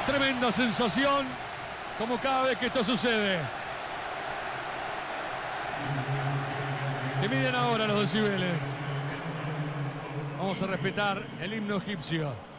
Tremenda sensación, como cada vez que esto sucede. Que miden ahora los decibeles. Vamos a respetar el himno egipcio.